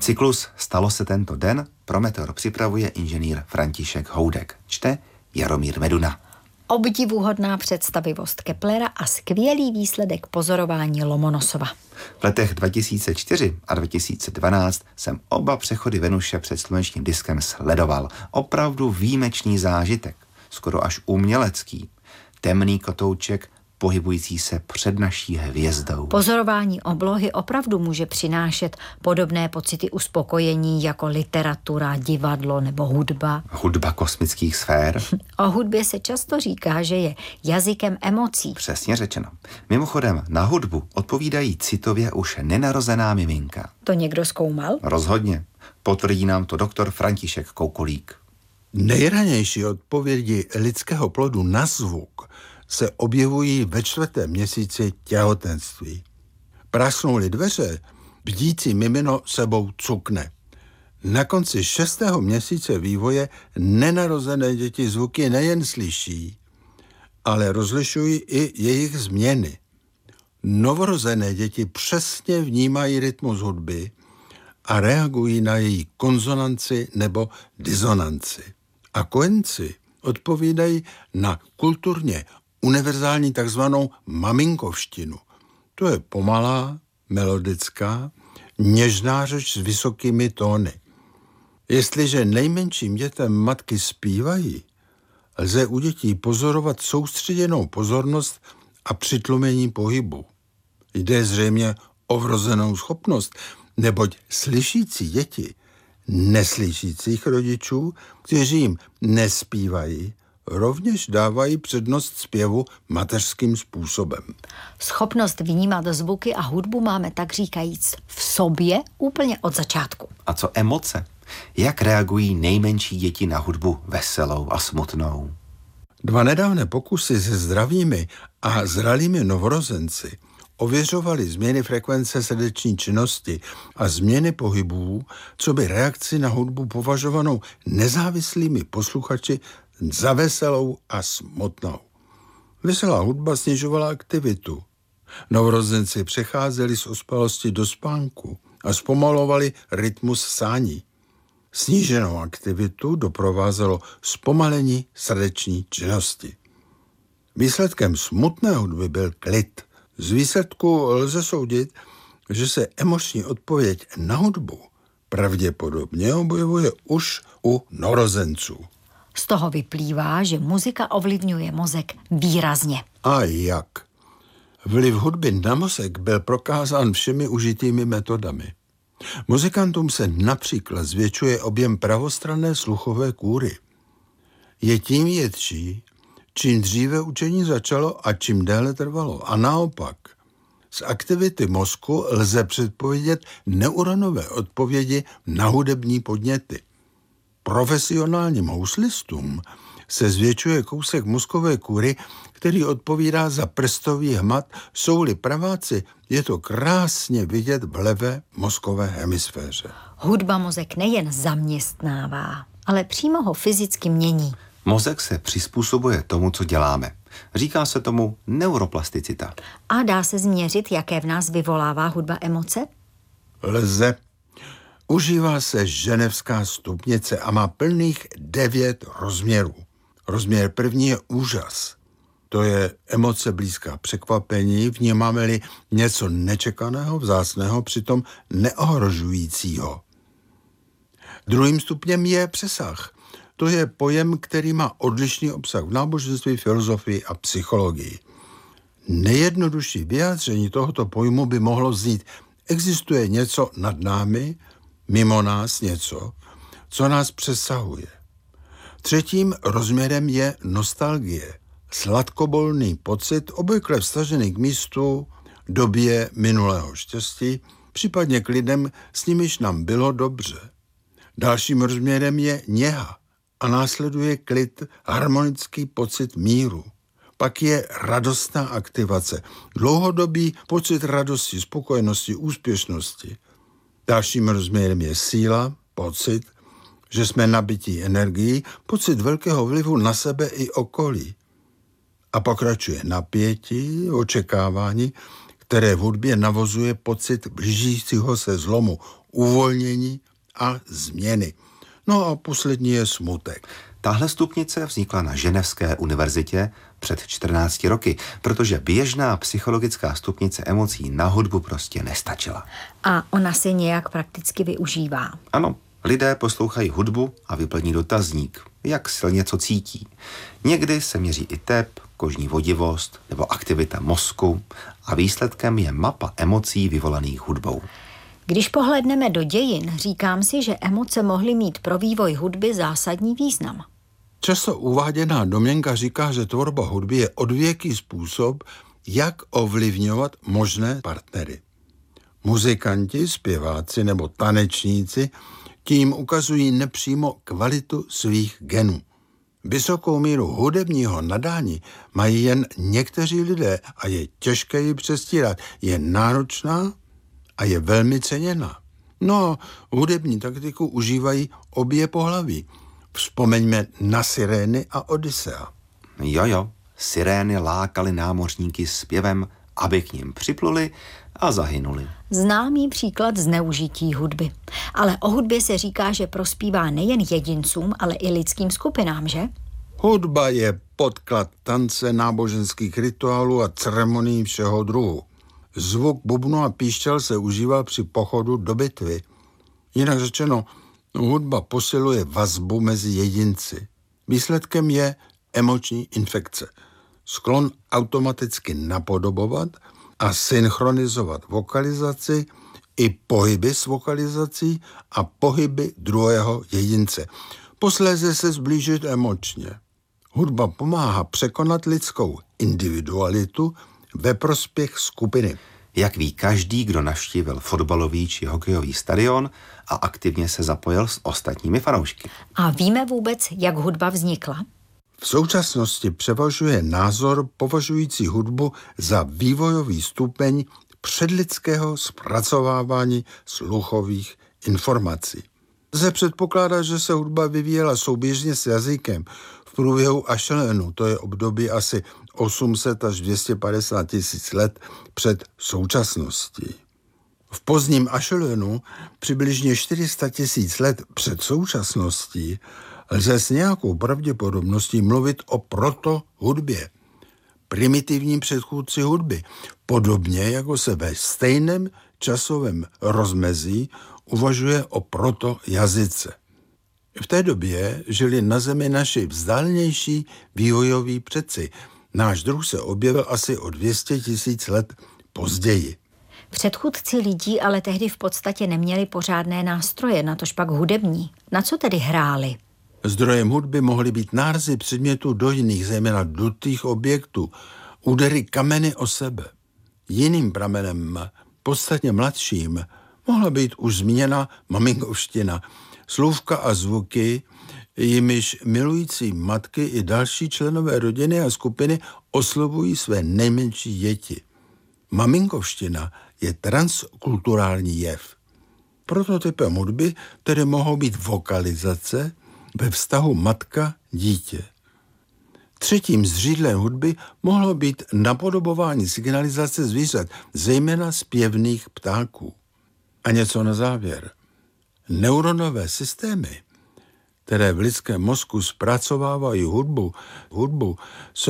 Cyklus Stalo se tento den pro Meteor připravuje inženýr František Houdek. Čte Jaromír Meduna. Obdivuhodná představivost Keplera a skvělý výsledek pozorování Lomonosova. V letech 2004 a 2012 jsem oba přechody Venuše před slunečním diskem sledoval. Opravdu výjimečný zážitek, skoro až umělecký. Temný kotouček pohybující se před naší hvězdou. Pozorování oblohy opravdu může přinášet podobné pocity uspokojení jako literatura, divadlo nebo hudba. Hudba kosmických sfér. O hudbě se často říká, že je jazykem emocí. Přesně řečeno. Mimochodem, na hudbu odpovídají citově už nenarozená miminka. To někdo zkoumal? Rozhodně. Potvrdí nám to doktor František Koukolík. Nejranější odpovědi lidského plodu na zvuk se objevují ve 4. měsíci těhotenství. Prasknou-li dveře, bdící mimino sebou cukne. Na konci 6. měsíce vývoje nenarozené děti zvuky nejen slyší, ale rozlišují i jejich změny. Novorozené děti přesně vnímají rytmus hudby a reagují na její konzonanci nebo disonanci. A kojenci odpovídají na kulturně univerzální takzvanou maminkovštinu. To je pomalá, melodická, něžná řeč s vysokými tóny. Jestliže nejmenším dětem matky zpívají, lze u dětí pozorovat soustředěnou pozornost a přitlumení pohybu. Jde zřejmě o vrozenou schopnost, neboť slyšící děti neslyšících rodičů, kteří jim nespívají, rovněž dávají přednost zpěvu mateřským způsobem. Schopnost vnímat zvuky a hudbu máme tak říkajíc v sobě úplně od začátku. A co emoce? Jak reagují nejmenší děti na hudbu veselou a smutnou? 2 nedávné pokusy se zdravými a zralými novorozenci ověřovali změny frekvence srdeční činnosti a změny pohybů, co by reakci na hudbu považovanou nezávislými posluchači za veselou a smutnou. Veselá hudba snižovala aktivitu. Novorozenci přecházeli z ospalosti do spánku a zpomalovali rytmus sání. Sníženou aktivitu doprovázelo zpomalení srdeční činnosti. Výsledkem smutné hudby byl klid. Z výsledku lze soudit, že se emoční odpověď na hudbu pravděpodobně objevuje už u novorozenců. Z toho vyplývá, že muzika ovlivňuje mozek výrazně. A jak? Vliv hudby na mozek byl prokázán všemi užitými metodami. Muzikantům se například zvětšuje objem pravostranné sluchové kůry. Je tím větší, čím dříve učení začalo a čím déle trvalo. A naopak, z aktivity mozku lze předpovědět neuronové odpovědi na hudební podněty. Profesionálním houslistům se zvětšuje kousek mozkové kůry, který odpovídá za prstový hmat. Jsou-li praváci, je to krásně vidět v levé mozkové hemisféře. Hudba mozek nejen zaměstnává, ale přímo ho fyzicky mění. Mozek se přizpůsobuje tomu, co děláme. Říká se tomu neuroplasticita. A dá se změřit, jaké v nás vyvolává hudba emoce? Lze. Užívá se ženevská stupnice a má plných 9 rozměrů. Rozměr první je úžas. To je emoce blízká překvapení, vnímáme-li něco nečekaného, vzácného, přitom neohrožujícího. Druhým stupněm je přesah. To je pojem, který má odlišný obsah v náboženství, filozofii a psychologii. Nejjednodušší vyjádření tohoto pojmu by mohlo znít: existuje něco nad námi, mimo nás něco, co nás přesahuje. Třetím rozměrem je nostalgie. Sladkobolný pocit, obvykle vztažený k místu, době minulého štěstí, případně k lidem, s nimiž nám bylo dobře. Dalším rozměrem je něha a následuje klid, harmonický pocit míru. Pak je radostná aktivace, dlouhodobý pocit radosti, spokojenosti, úspěšnosti. Dalším rozměrem je síla, pocit, že jsme nabití energií, pocit velkého vlivu na sebe i okolí. A pokračuje napětí, očekávání, které v hudbě navozuje pocit blížícího se zlomu, uvolnění a změny. No a poslední je smutek. Tahle stupnice vznikla na Ženevské univerzitě před 14 roky, protože běžná psychologická stupnice emocí na hudbu prostě nestačila. A ona se nějak prakticky využívá. Ano, lidé poslouchají hudbu a vyplní dotazník, jak silně co cítí. Někdy se měří i tep, kožní vodivost nebo aktivita mozku a výsledkem je mapa emocí vyvolaných hudbou. Když pohledneme do dějin, říkám si, že emoce mohly mít pro vývoj hudby zásadní význam. Často uváděná domněnka říká, že tvorba hudby je odvěký způsob, jak ovlivňovat možné partnery. Muzikanti, zpěváci nebo tanečníci tím ukazují nepřímo kvalitu svých genů. Vysokou míru hudebního nadání mají jen někteří lidé a je těžké ji přestírat. Je náročná a je velmi ceněná. No, hudební taktiku užívají obě pohlaví. Vzpomeňme na Sirény a Odysea. Jo, sirény lákaly námořníky zpěvem, aby k nim připluli a zahynuli. Známý příklad zneužití hudby. Ale o hudbě se říká, že prospívá nejen jedincům, ale i lidským skupinám, že? Hudba je podklad tance, náboženských rituálů a ceremonií všeho druhu. Zvuk bubnu a píšťal se užíval při pochodu do bitvy. Jinak řečeno, hudba posiluje vazbu mezi jedinci. Výsledkem je emoční infekce. Sklon automaticky napodobovat a synchronizovat vokalizaci i pohyby s vokalizací a pohyby druhého jedince. Posléze se zblížit emočně. Hudba pomáhá překonat lidskou individualitu ve prospěch skupiny. Jak ví každý, kdo navštívil fotbalový či hokejový stadion a aktivně se zapojil s ostatními fanoušky. A víme vůbec, jak hudba vznikla? V současnosti převažuje názor považující hudbu za vývojový stupeň předlidského zpracovávání sluchových informací. Lze předpokládat, že se hudba vyvíjela souběžně s jazykem v průběhu Echelonu, to je období asi 800 až 250 tisíc let před současností. V pozdním Echelonu, přibližně 400 tisíc let před současností, lze s nějakou pravděpodobností mluvit o protohudbě, primitivním předchůdci hudby, podobně jako se ve stejném časovém rozmezí uvažuje o protojazyce. V té době žili na Zemi naši vzdálenější vývojoví předci. Náš druh se objevil asi o 200 tisíc let později. Předchůdci lidí ale tehdy v podstatě neměli pořádné nástroje, natož pak hudební. Na co tedy hráli? Zdrojem hudby mohly být nárazy předmětů do jiných, zejména dutých objektů, údery kameny o sebe. Jiným pramenem, podstatně mladším, mohla být už zmíněna maminkovština, slůvka a zvuky, jimiž milující matky i další členové rodiny a skupiny oslovují své nejmenší děti. Maminkovština je transkulturální jev. Prototypem hudby tedy mohou být vokalizace ve vztahu matka-dítě. Třetím zřídlem hudby mohlo být napodobování signalizace zvířat, zejména zpěvných ptáků. A něco na závěr. Neuronové systémy, které v lidském mozku zpracovávají hudbu, jsou